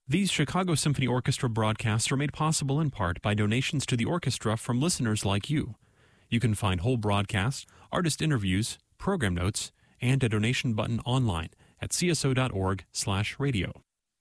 These Chicago Symphony Orchestra broadcasts are made possible in part by donations to the orchestra from listeners like you. You can find whole broadcasts, artist interviews, program notes, and a donation button online at cso.org/radio.